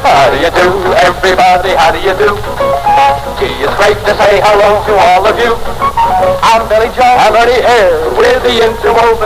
How do you do, everybody, how do you do? Gee, it's great to say hello to all of you. I'm Billy Joe, I'm Ernie Hare, with the interwoven